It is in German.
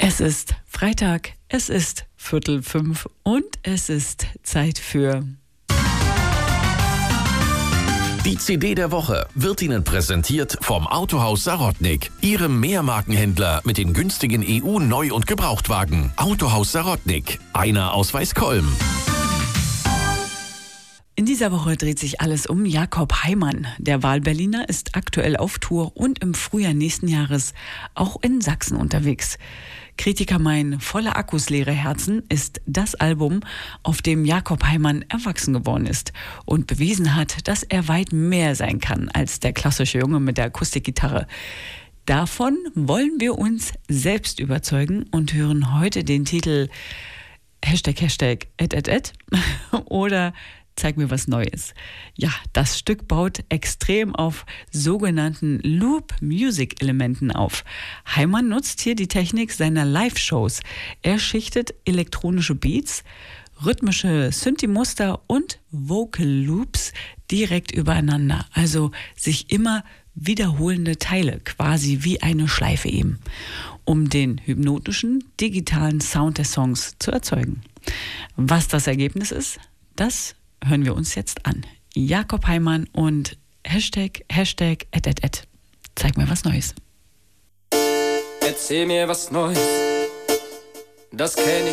Es ist Freitag, es ist 4:45 und es ist Zeit für... Die CD der Woche wird Ihnen präsentiert vom Autohaus Sarotnik, Ihrem Mehrmarkenhändler mit den günstigen EU-Neu- und Gebrauchtwagen. Autohaus Sarotnik, einer aus Weißkolm. In dieser Woche dreht sich alles um Jakob Heimann. Der Wahlberliner ist aktuell auf Tour und im Frühjahr nächsten Jahres auch in Sachsen unterwegs. Kritiker meinen, voller Akkus leere Herzen ist das Album, auf dem Jakob Heimann erwachsen geworden ist und bewiesen hat, dass er weit mehr sein kann als der klassische Junge mit der Akustikgitarre. Davon wollen wir uns selbst überzeugen und hören heute den Titel oder Zeig mir was Neues. Ja, das Stück baut extrem auf sogenannten Loop-Music-Elementen auf. Heimann nutzt hier die Technik seiner Live-Shows. Er schichtet elektronische Beats, rhythmische Synthi-Muster und Vocal-Loops direkt übereinander. Also sich immer wiederholende Teile, quasi wie eine Schleife eben, um den hypnotischen, digitalen Sound der Songs zu erzeugen. Was das Ergebnis ist, das hören wir uns jetzt an. Jakob Heimann und Hashtag. Zeig mir was Neues. Erzähl mir was Neues, das kenn